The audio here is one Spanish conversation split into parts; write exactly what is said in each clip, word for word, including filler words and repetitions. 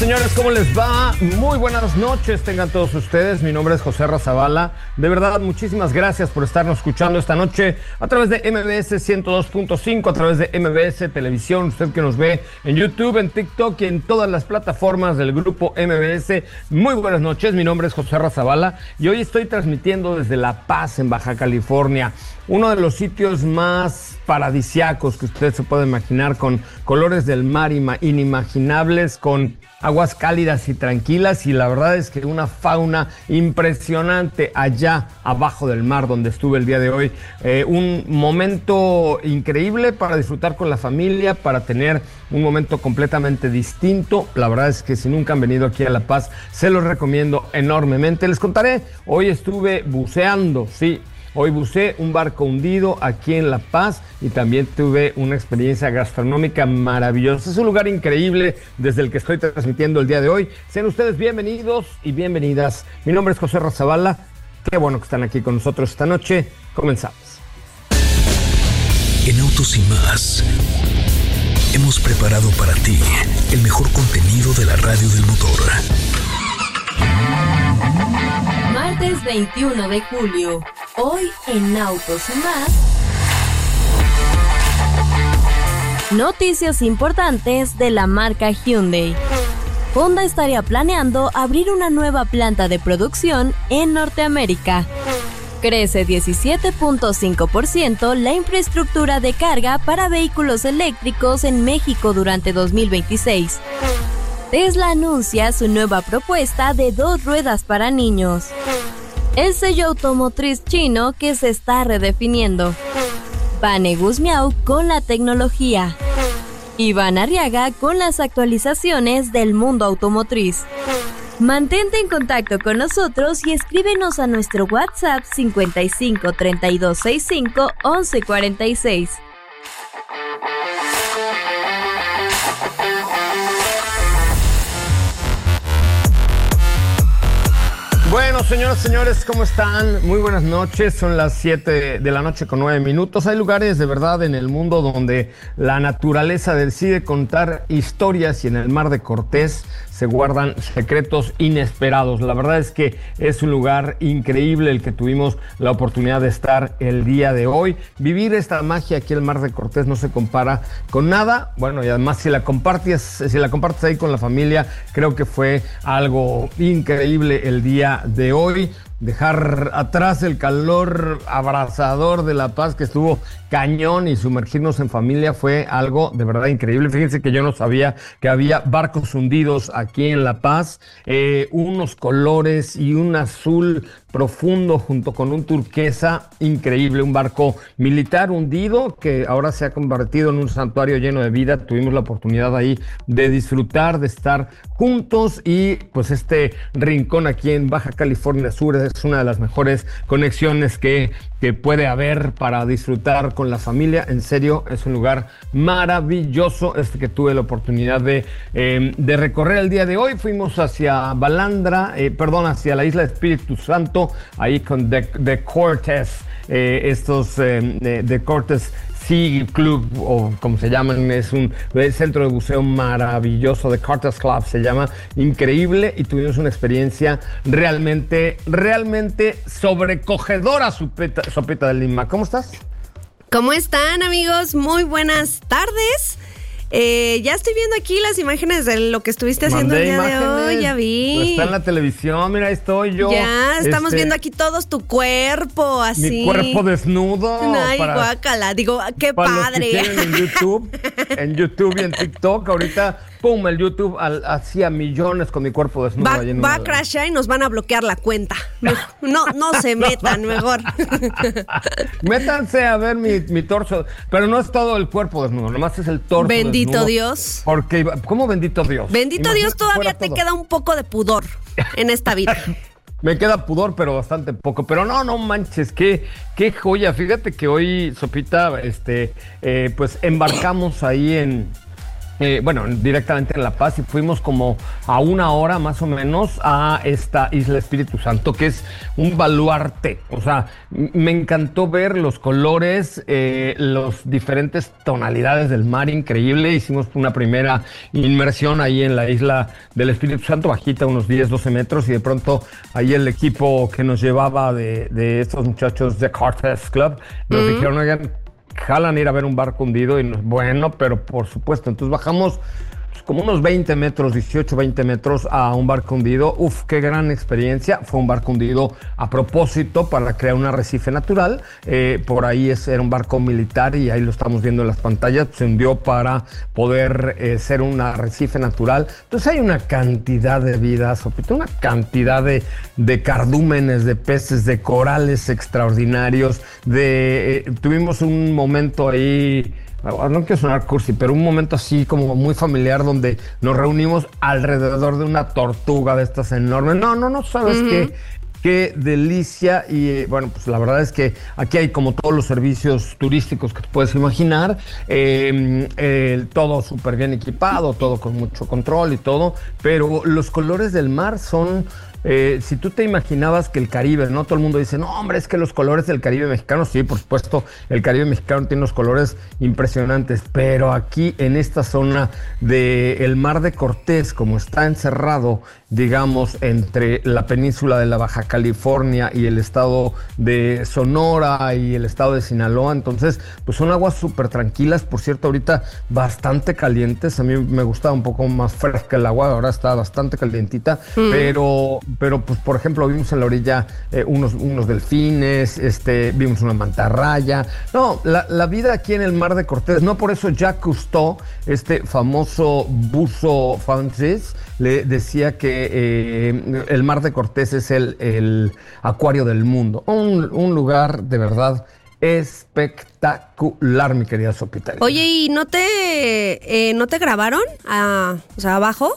Señores, ¿cómo les va? Muy buenas noches tengan todos ustedes. Mi nombre es José Razabala. De verdad, muchísimas gracias por estarnos escuchando esta noche a través de M B S ciento dos punto cinco, a través de M B S Televisión. Usted que nos ve en YouTube, en TikTok y en todas las plataformas del grupo M B S. Muy buenas noches. Mi nombre es José Razabala y hoy estoy transmitiendo desde La Paz, en Baja California. Uno de los sitios más paradisíacos que usted se puede imaginar, con colores del mar inimaginables, con aguas cálidas y tranquilas, y la verdad es que una fauna impresionante allá abajo del mar donde estuve el día de hoy. Eh, un momento increíble para disfrutar con la familia, para tener un momento completamente distinto. La verdad es que si nunca han venido aquí a La Paz, se los recomiendo enormemente. Les contaré, hoy estuve buceando, sí. Hoy buceé un barco hundido aquí en La Paz y también tuve una experiencia gastronómica maravillosa. Es un lugar increíble desde el que estoy transmitiendo el día de hoy. Sean ustedes bienvenidos y bienvenidas. Mi nombre es José Razabala. Qué bueno que están aquí con nosotros esta noche. Comenzamos. En Autos y Más hemos preparado para ti el mejor contenido de la radio del motor. Martes veintiuno de julio. Hoy en Autos y Más. Noticias importantes de la marca Hyundai. Honda estaría planeando abrir una nueva planta de producción en Norteamérica. Crece diecisiete punto cinco por ciento la infraestructura de carga para vehículos eléctricos en México durante dos mil veintiséis. Tesla anuncia su nueva propuesta de dos ruedas para niños. El sello automotriz chino que se está redefiniendo. Bane Guzmiao con la tecnología. Iván Arriaga con las actualizaciones del mundo automotriz. Mantente en contacto con nosotros y escríbenos a nuestro WhatsApp cincuenta y cinco, treinta y dos, sesenta y cinco, once, cuarenta y seis. Bueno, señoras y señores, ¿cómo están? Muy buenas noches, son las siete de la noche con nueve minutos. Hay lugares de verdad en el mundo donde la naturaleza decide contar historias y en el Mar de Cortés se guardan secretos inesperados. La verdad es que es un lugar increíble el que tuvimos la oportunidad de estar el día de hoy. Vivir esta magia aquí en el Mar de Cortés no se compara con nada. Bueno, y además si la compartes, si la compartes ahí con la familia, creo que fue algo increíble el día de hoy. Dejar atrás el calor abrasador de La Paz, que estuvo cañón, y sumergirnos en familia fue algo de verdad increíble. Fíjense que yo no sabía que había barcos hundidos aquí en La Paz, eh, unos colores y un azul profundo junto con un turquesa increíble, un barco militar hundido que ahora se ha convertido en un santuario lleno de vida. Tuvimos la oportunidad ahí de disfrutar, de estar juntos, y pues este rincón aquí en Baja California Sur es una de las mejores conexiones que, que puede haber para disfrutar con la familia. En serio, es un lugar maravilloso este que tuve la oportunidad de, eh, de recorrer el día de hoy. Fuimos hacia Balandra, eh, perdón, hacia la isla de Espíritu Santo, ahí con The, The Cortes, eh, estos eh, de, The Cortes Sea Club, o como se llaman, es un centro de buceo maravilloso, The Cortes Club se llama, increíble, y tuvimos una experiencia realmente, realmente sobrecogedora, Sopita, Sopita de Lima. ¿Cómo estás? ¿Cómo están, amigos? Muy buenas tardes. Eh, ya estoy viendo aquí las imágenes de lo que estuviste haciendo Mandé el día imágenes, de hoy, ya vi. Pues está en la televisión, mira, ahí estoy yo. Ya, estamos este, viendo aquí todos tu cuerpo, así. Mi cuerpo desnudo. Ay, para, guácala, digo, qué para padre. Los que tienen en YouTube, en YouTube y en TikTok, ahorita, pum, el YouTube al, hacía millones con mi cuerpo desnudo. Va, va a crashar y nos van a bloquear la cuenta. No, no se metan, mejor. Métanse a ver mi, mi torso, pero no es todo el cuerpo desnudo, nomás es el torso Bendito desnudo. Dios. Porque, ¿cómo bendito Dios? Bendito Imagínate Dios, todavía te todo. queda un poco de pudor en esta vida. Me queda pudor, pero bastante poco. Pero no, no manches, qué, qué joya. Fíjate que hoy, Sopita, este, eh, pues embarcamos ahí en, Eh, bueno, directamente en La Paz, y fuimos como a una hora más o menos a esta Isla Espíritu Santo, que es un baluarte. O sea, m- me encantó ver los colores, eh, las diferentes tonalidades del mar, increíble. Hicimos una primera inmersión ahí en la Isla del Espíritu Santo, bajita, unos diez, doce metros, y de pronto ahí el equipo que nos llevaba de, de estos muchachos de Cortez Club nos mm. dijeron, oigan, jalan ir a ver un barco hundido, y nos, bueno, pero por supuesto, entonces bajamos pues, como unos veinte metros, dieciocho, veinte metros a un barco hundido. Uf, qué gran experiencia. Fue un barco hundido a propósito para crear un arrecife natural. Eh, por ahí es, era un barco militar, y ahí lo estamos viendo en las pantallas. Se hundió para poder eh, ser un arrecife natural. Entonces hay una cantidad de vida, Sopita, una cantidad de, de cardúmenes, de peces, de corales extraordinarios. De, eh, tuvimos un momento ahí, no quiero sonar cursi, pero un momento así como muy familiar, donde nos reunimos alrededor de una tortuga de estas enormes. No, no, no sabes uh-huh. qué, qué delicia. Y eh, bueno, pues la verdad es que aquí hay como todos los servicios turísticos que te puedes imaginar, eh, eh, todo súper bien equipado, todo con mucho control y todo, pero los colores del mar son... Eh, si tú te imaginabas que el Caribe, ¿no? Todo el mundo dice, no, hombre, es que los colores del Caribe mexicano, sí, por supuesto, el Caribe mexicano tiene unos colores impresionantes, pero aquí en esta zona del Mar de Cortés, como está encerrado, digamos, entre la península de la Baja California y el estado de Sonora y el estado de Sinaloa, entonces, pues son aguas súper tranquilas, por cierto, ahorita bastante calientes. A mí me gustaba un poco más fresca el agua, ahora está bastante calientita, mm. pero... Pero, pues, por ejemplo, vimos en la orilla eh, unos, unos delfines, este, vimos una mantarraya. No, la, la vida aquí en el Mar de Cortés, no por eso Jacques Cousteau, este famoso buzo francés, le decía que eh, el Mar de Cortés es el, el acuario del mundo. Un, un lugar de verdad espectacular, mi querida Sopita. Oye, ¿y no te, eh, no te grabaron? Ah, o sea, abajo.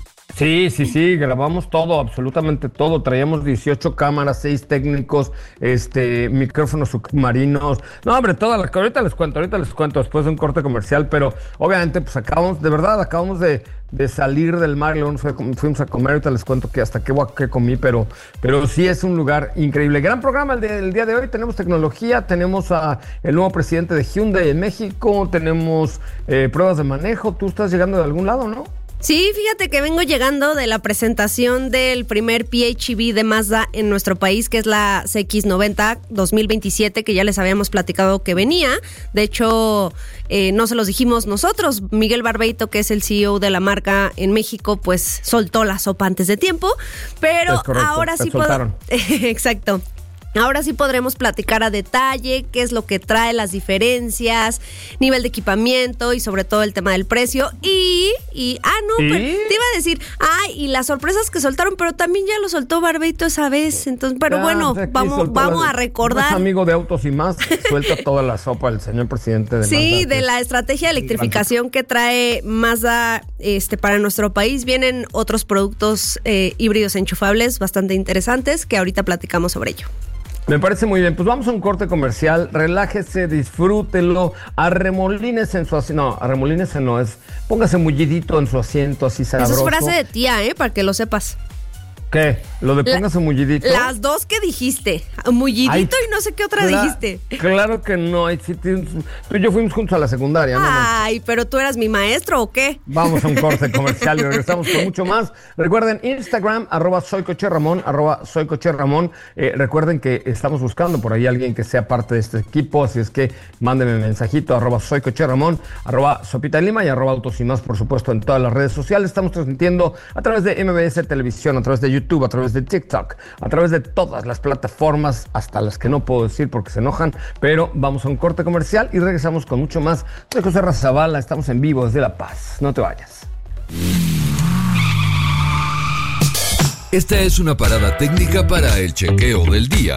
Sí, sí, sí, grabamos todo, absolutamente todo. Traíamos dieciocho cámaras, seis técnicos, este, micrófonos submarinos. No, hombre, todas las que ahorita les cuento, ahorita les cuento después de un corte comercial, pero obviamente pues acabamos, de verdad, acabamos de, de salir del mar y luego nos fuimos a comer. Ahorita les cuento que hasta qué, qué comí, pero, pero sí es un lugar increíble. Gran programa el, de, el día de hoy. Tenemos tecnología, tenemos a el nuevo presidente de Hyundai en México, tenemos eh, pruebas de manejo. Tú estás llegando de algún lado, ¿no? Sí, fíjate que vengo llegando de la presentación del primer P H E V de Mazda en nuestro país, que es la C X noventa dos mil veintisiete, que ya les habíamos platicado que venía. De hecho, eh, no se los dijimos nosotros. Miguel Barbeito, que es el C E O de la marca en México, pues soltó la sopa antes de tiempo. Pero es correcto, ahora sí puedo... Exacto. Ahora sí podremos platicar a detalle qué es lo que trae, las diferencias, nivel de equipamiento y sobre todo el tema del precio. Y, y ah, no, ¿Sí? pero te iba a decir, ay, y las sorpresas que soltaron, pero también ya lo soltó Barbeito esa vez. Entonces, pero ya, bueno, vamos, vamos la, a recordar. Es amigo de Autos y Más, suelta toda la sopa el señor presidente de Sí, Mazda, de la estrategia de electrificación que trae Mazda este, para nuestro país. Vienen otros productos eh, híbridos enchufables bastante interesantes que ahorita platicamos sobre ello. Me parece muy bien. Pues vamos a un corte comercial. Relájese, disfrútelo, arremolínese en su asiento. No, arremolínese no, es póngase mullidito en su asiento, así sabroso. Esa es frase de tía, ¿eh? Para que lo sepas. ¿Qué? ¿Lo de póngase La, mullidito? Las dos que dijiste. Mullidito Ay, y no sé qué otra cla- dijiste. Claro que no. Sí, tú y yo fuimos juntos a la secundaria. Ay, ¿no? pero ¿tú eras mi maestro o qué? Vamos a un corte comercial y regresamos con mucho más. Recuerden, Instagram, arroba soy Coche Ramón, arroba soy Coche Ramón. Eh, recuerden que estamos buscando por ahí alguien que sea parte de este equipo, así es que mándenme un mensajito, arroba soy Coche Ramón, arroba Sopita Lima y arroba Autos y Más, por supuesto, en todas las redes sociales. Estamos transmitiendo a través de M B S Televisión, a través de YouTube, YouTube, a través de TikTok, a través de todas las plataformas, hasta las que no puedo decir porque se enojan, pero vamos a un corte comercial y regresamos con mucho más. Soy José Razabala, estamos en vivo desde La Paz. No te vayas. Esta es una parada técnica para el chequeo del día.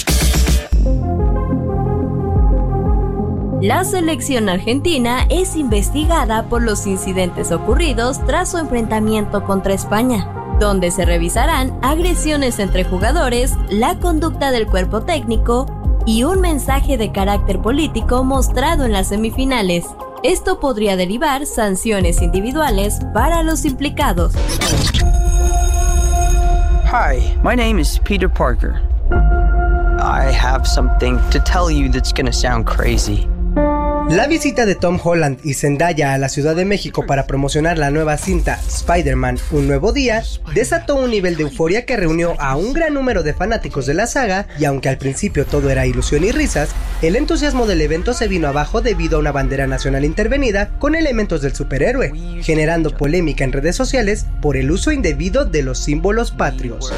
La selección argentina es investigada por los incidentes ocurridos tras su enfrentamiento contra España, donde se revisarán agresiones entre jugadores, la conducta del cuerpo técnico y un mensaje de carácter político mostrado en las semifinales. Esto podría derivar sanciones individuales para los implicados. Hi, my name is Peter Parker. I have something to tell you that's gonna sound crazy. La visita de Tom Holland y Zendaya a la Ciudad de México para promocionar la nueva cinta Spider-Man: Un Nuevo Día desató un nivel de euforia que reunió a un gran número de fanáticos de la saga, y aunque al principio todo era ilusión y risas, el entusiasmo del evento se vino abajo debido a una bandera nacional intervenida con elementos del superhéroe, generando polémica en redes sociales por el uso indebido de los símbolos patrios.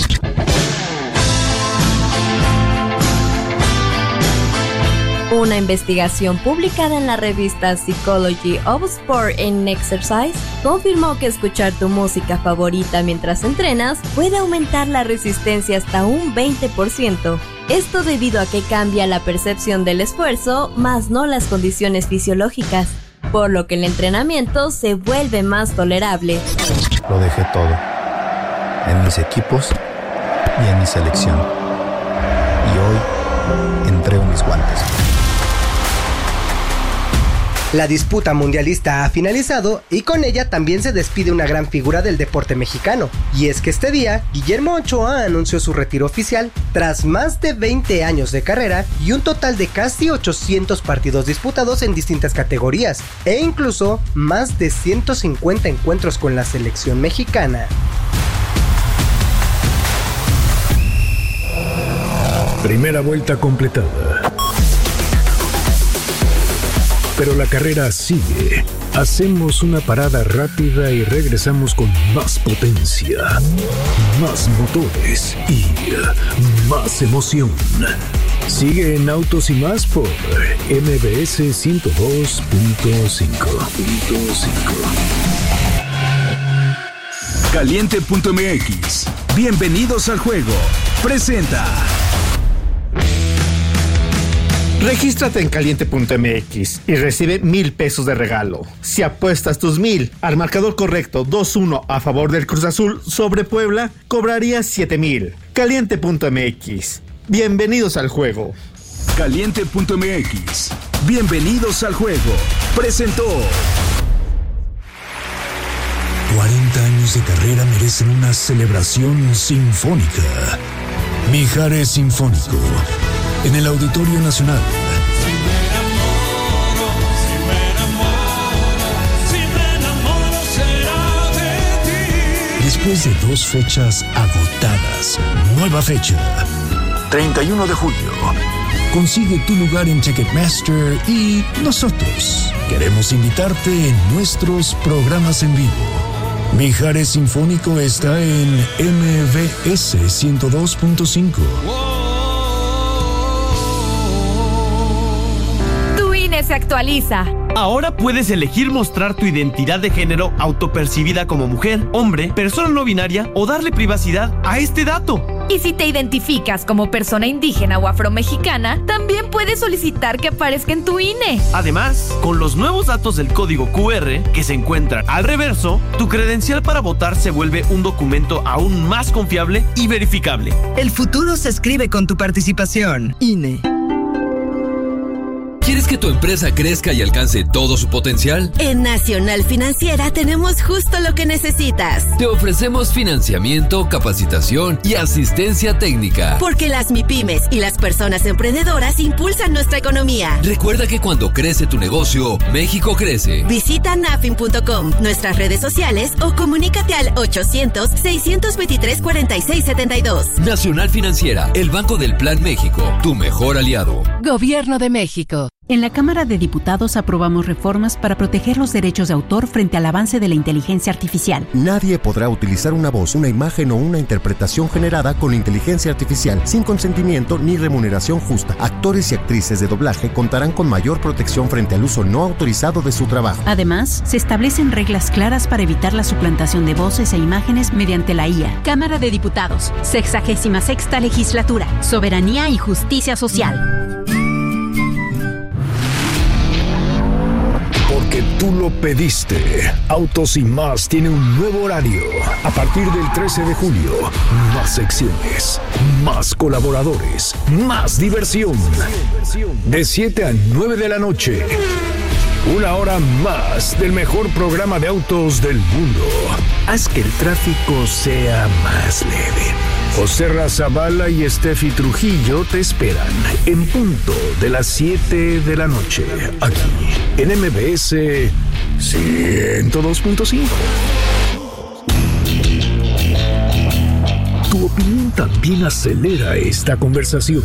Una investigación publicada en la revista Psychology of Sport and Exercise confirmó que escuchar tu música favorita mientras entrenas puede aumentar la resistencia hasta un veinte por ciento. Esto debido a que cambia la percepción del esfuerzo, más no las condiciones fisiológicas, por lo que el entrenamiento se vuelve más tolerable. Lo dejé todo, en mis equipos y en mi selección. Y hoy entrego mis guantes. La disputa mundialista ha finalizado y con ella también se despide una gran figura del deporte mexicano. Y es que este día, Guillermo Ochoa anunció su retiro oficial tras más de veinte años de carrera y un total de casi ochocientos partidos disputados en distintas categorías, e incluso más de ciento cincuenta encuentros con la selección mexicana. Primera vuelta completada. Pero la carrera sigue. Hacemos una parada rápida y regresamos con más potencia, más motores y más emoción. Sigue en Autos y Más por M B S ciento dos punto cinco. Caliente punto M X. Bienvenidos al juego. Presenta. Regístrate en Caliente punto M X y recibe mil pesos de regalo. Si apuestas tus mil al marcador correcto dos uno a favor del Cruz Azul sobre Puebla, cobrarías siete mil. Caliente punto M X. Bienvenidos al juego. Caliente punto M X. Bienvenidos al juego. Presentó. cuarenta años de carrera merecen una celebración sinfónica. Mijares Sinfónico. En el Auditorio Nacional. Si me enamoro, si me enamoro, si me enamoro, será de ti. Después de dos fechas agotadas, nueva fecha. treinta y uno de julio. Consigue tu lugar en Ticketmaster y nosotros queremos invitarte en nuestros programas en vivo. Mijares Sinfónico está en M B S ciento dos punto cinco. Se actualiza. Ahora puedes elegir mostrar tu identidad de género autopercibida como mujer, hombre, persona no binaria o darle privacidad a este dato. Y si te identificas como persona indígena o afromexicana, también puedes solicitar que aparezca en tu I N E. Además, con los nuevos datos del código Q R que se encuentran al reverso, tu credencial para votar se vuelve un documento aún más confiable y verificable. El futuro se escribe con tu participación. I N E. ¿Quieres que tu empresa crezca y alcance todo su potencial? En Nacional Financiera tenemos justo lo que necesitas. Te ofrecemos financiamiento, capacitación y asistencia técnica. Porque las MIPYMES y las personas emprendedoras impulsan nuestra economía. Recuerda que cuando crece tu negocio, México crece. Visita nafin punto com, nuestras redes sociales o comunícate al ochocientos, seiscientos veintitrés, cuarenta y seis setenta y dos. Nacional Financiera, el Banco del Plan México, tu mejor aliado. Gobierno de México. En la Cámara de Diputados aprobamos reformas para proteger los derechos de autor frente al avance de la inteligencia artificial. Nadie podrá utilizar una voz, una imagen o una interpretación generada con inteligencia artificial sin consentimiento ni remuneración justa. Actores y actrices de doblaje contarán con mayor protección frente al uso no autorizado de su trabajo. Además, se establecen reglas claras para evitar la suplantación de voces e imágenes mediante la I A. Cámara de Diputados, sexagésima sexta legislatura, soberanía y justicia social. Porque tú lo pediste. Autos y Más tiene un nuevo horario. A partir del trece de julio, más secciones, más colaboradores, más diversión. De siete a nueve de la noche. Una hora más del mejor programa de autos del mundo. Haz que el tráfico sea más leve. José Razabala y Steffi Trujillo te esperan en punto de las siete de la noche, aquí en M B S ciento dos punto cinco. Tu opinión también acelera esta conversación.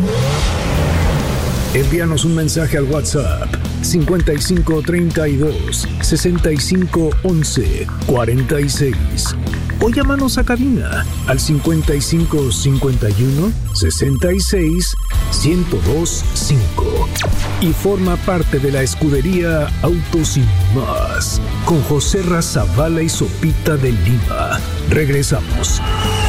Envíanos un mensaje al WhatsApp cincuenta y cinco treinta y dos sesenta y cinco once cuarenta y seis o llámanos a cabina al cincuenta y cinco cincuenta y uno sesenta y seis ciento dos cinco y forma parte de la escudería Autos y Más con José Razabala y Sopita de Lima. Regresamos.